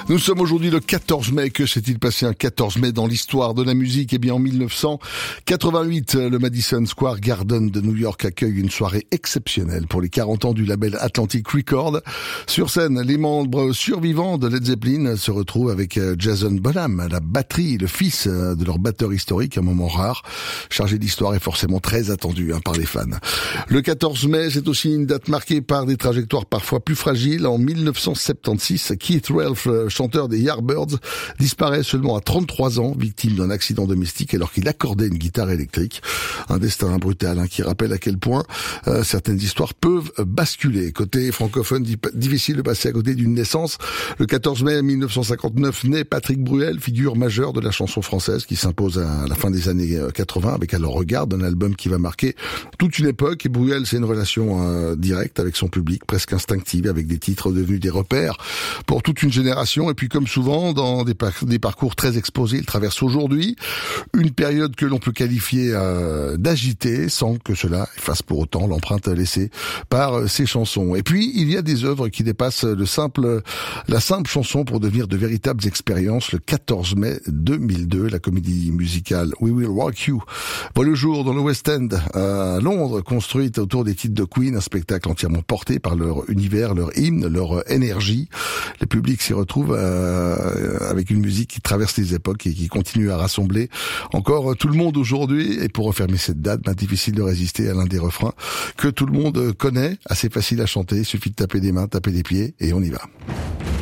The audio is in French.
Nous sommes aujourd'hui le 14 mai. Que s'est-il passé un 14 mai dans l'histoire de la musique? Eh bien, en 1988, le Madison Square Garden de New York accueille une soirée exceptionnelle pour les 40 ans du label Atlantic Records. Sur scène, les membres survivants de Led Zeppelin se retrouvent avec Jason Bonham à la batterie, le fils de leur batteur historique, un moment rare, chargé d'histoire et forcément très attendu par les fans. Le 14 mai, c'est aussi une date marquée par des trajectoires parfois plus fragiles. En 1976, Keith Relf, chanteur des Yardbirds, disparaît seulement à 33 ans, victime d'un accident domestique alors qu'il accordait une guitare électrique. Un destin brutal qui rappelle à quel point certaines histoires peuvent basculer. Côté francophone, difficile de passer à côté d'une naissance. Le 14 mai 1959 naît Patrick Bruel, figure majeure de la chanson française qui s'impose à la fin des années 80 avec À leur regard, un album qui va marquer toute une époque. Et Bruel, c'est une relation directe avec son public, presque instinctive, avec des titres devenus des repères pour toute une génération. Et puis, comme souvent, dans des parcours très exposés, il traverse aujourd'hui une période que l'on peut qualifier d'agitée, sans que cela efface pour autant l'empreinte laissée par ses chansons. Et puis, il y a des œuvres qui dépassent la simple chanson pour devenir de véritables expériences. Le 14 mai 2002, la comédie musicale We Will Rock You voit le jour dans le West End à Londres, construite autour des titres de Queen, un spectacle entièrement porté par leur univers, leur hymne, leur énergie. Le public s'y retrouve avec une musique qui traverse les époques et qui continue à rassembler encore tout le monde aujourd'hui. Et pour refermer cette date, difficile de résister à l'un des refrains que tout le monde connaît, assez facile à chanter, il suffit de taper des mains, taper des pieds et on y va.